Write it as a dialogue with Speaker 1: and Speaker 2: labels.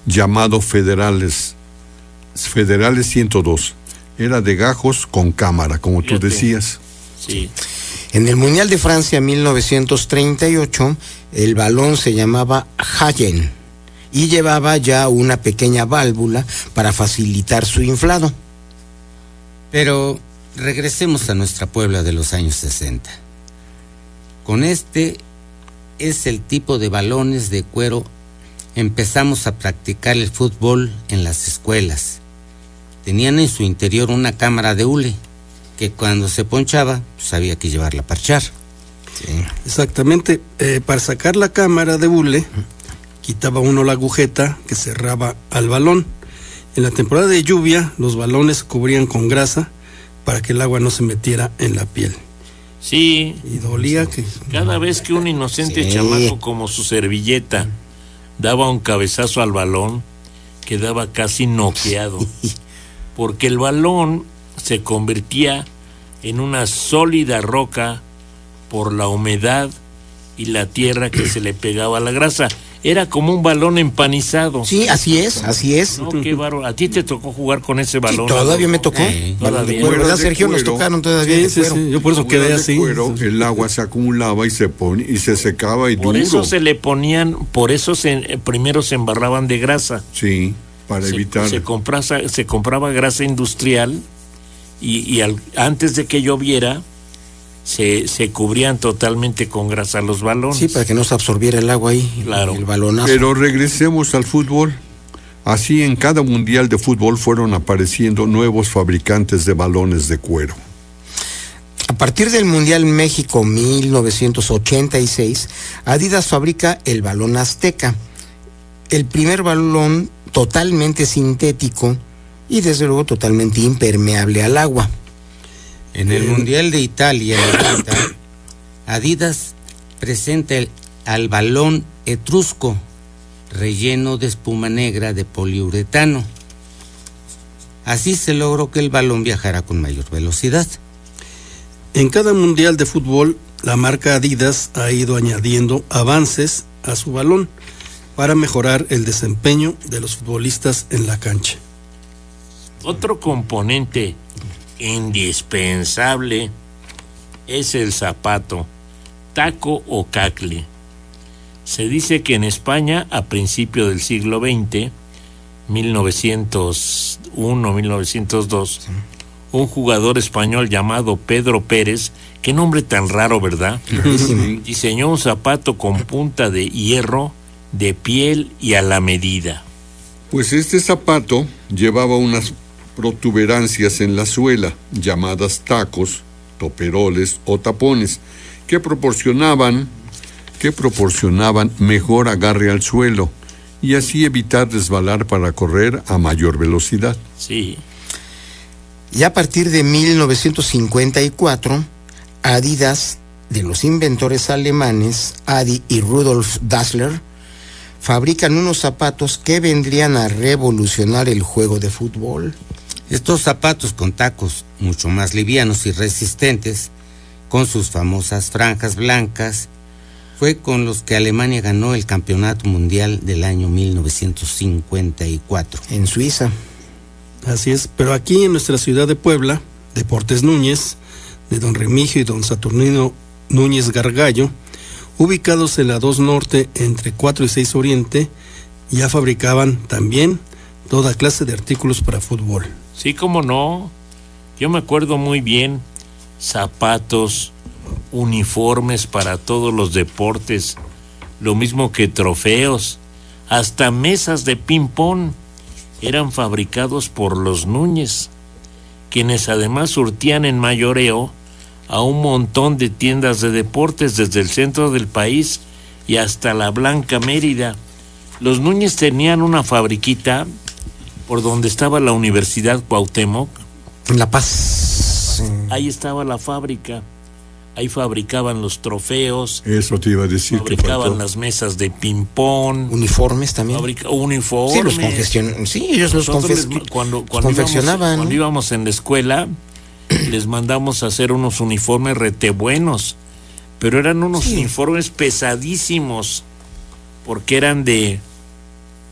Speaker 1: llamado Federales 102. Era de gajos con cámara, como tú decías.
Speaker 2: Sí.
Speaker 3: En el Mundial de Francia 1938, el balón se llamaba Hayen y llevaba ya una pequeña válvula para facilitar su inflado.
Speaker 4: Pero regresemos a nuestra Puebla de los años 60. Con este es el tipo de balones de cuero. Empezamos a practicar el fútbol en las escuelas. Tenían en su interior una cámara de hule que cuando se ponchaba, pues había que llevarla a parchar.
Speaker 5: Sí. Exactamente. Para sacar la cámara de hule, quitaba uno la agujeta que cerraba al balón. En la temporada de lluvia, los balones se cubrían con grasa para que el agua no se metiera en la piel.
Speaker 2: Sí.
Speaker 5: Y dolía que...
Speaker 2: Cada vez que un inocente chamaco como su servilleta daba un cabezazo al balón, quedaba casi noqueado. Porque el balón se convertía en una sólida roca por la humedad y la tierra que se le pegaba a la grasa. Era como un balón empanizado.
Speaker 3: Sí, así es.
Speaker 2: No, qué bárbaro. ¿A ti te tocó jugar con ese balón?
Speaker 3: Sí, todavía me tocó.
Speaker 2: Todavía.
Speaker 3: ¿Verdad, Sergio? Nos tocaron todavía.
Speaker 5: Sí. Yo por eso quedé así.
Speaker 1: Cuero, el agua se acumulaba y se secaba y
Speaker 2: por
Speaker 1: duro.
Speaker 2: Eso se le ponían, primero se embarraban de grasa.
Speaker 1: Sí, para evitar.
Speaker 2: Se compraba grasa industrial y antes de que lloviera se cubrían totalmente con grasa los balones.
Speaker 3: Sí, para que no se absorbiera el agua ahí,
Speaker 2: claro.
Speaker 3: El balonazo.
Speaker 1: Pero regresemos al fútbol. Así en cada mundial de fútbol fueron apareciendo nuevos fabricantes de balones de cuero.
Speaker 3: A partir del Mundial México 1986, Adidas fabrica el balón Azteca, el primer balón totalmente sintético y desde luego totalmente impermeable al agua.
Speaker 4: En el Mundial de Italia 90, Adidas presenta al balón etrusco, relleno de espuma negra de poliuretano. Así se logró que el balón viajara con mayor velocidad.
Speaker 5: En cada mundial de fútbol, la marca Adidas ha ido añadiendo avances a su balón para mejorar el desempeño de los futbolistas en la cancha.
Speaker 2: Otro componente indispensable es el zapato, taco o cacle. Se dice que en España, a principios del siglo XX, 1901, 1902, un jugador español llamado Pedro Pérez, qué nombre tan raro, ¿verdad? Diseñó un zapato con punta de hierro, de piel y a la medida.
Speaker 1: Pues este zapato llevaba unas protuberancias en la suela, llamadas tacos, toperoles o tapones, que proporcionaban mejor agarre al suelo y así evitar resbalar para correr a mayor velocidad.
Speaker 2: Sí.
Speaker 3: Y a partir de 1954, Adidas, de los inventores alemanes Adi y Rudolf Dassler, fabrican unos zapatos que vendrían a revolucionar el juego de fútbol.
Speaker 4: Estos zapatos con tacos mucho más livianos y resistentes, con sus famosas franjas blancas, fue con los que Alemania ganó el campeonato mundial del año 1954.
Speaker 3: En Suiza.
Speaker 5: Así es, pero aquí en nuestra ciudad de Puebla, Deportes Núñez, de don Remigio y don Saturnino Núñez Gargallo, ubicados en la 2 Norte entre 4 y 6 Oriente, ya fabricaban también toda clase de artículos para fútbol.
Speaker 2: Sí, cómo no. Yo me acuerdo muy bien, zapatos, uniformes para todos los deportes, lo mismo que trofeos, hasta mesas de ping-pong eran fabricados por los Núñez, quienes además surtían en mayoreo a un montón de tiendas de deportes desde el centro del país y hasta la Blanca Mérida. Los Núñez tenían una fabriquita por donde estaba la Universidad Cuauhtémoc.
Speaker 3: En La Paz.
Speaker 2: Ahí estaba la fábrica. Ahí fabricaban los trofeos.
Speaker 1: Eso te iba a decir.
Speaker 2: Fabricaban las mesas de ping-pong.
Speaker 3: Uniformes también.
Speaker 2: Uniformes.
Speaker 3: Sí, ellos los confeccionaban.
Speaker 2: Cuando íbamos en la escuela, les mandamos a hacer unos uniformes rete buenos. Pero eran unos uniformes pesadísimos. Porque eran de